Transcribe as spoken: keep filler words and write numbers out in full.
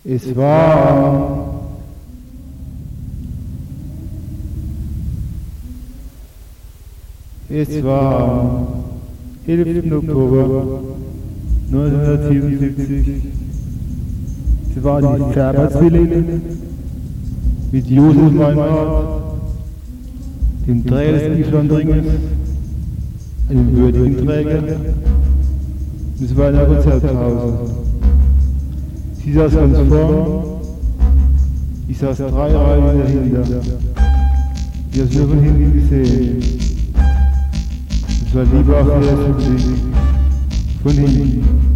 Es war Es war elften Oktober neunzehnhundertsiebenundsiebzig. Es waren die Färber-Zwillinge mit Josef Meinrad, dem Träger des Islandringes, einem würdigen Träger. Und es war in einer Konzertpause. Sie saß ganz vorn, ich saß drei Reihen dahinter. Ich habe es nur von hinten gesehen. Es war lieber auf der Musik. Von hinten.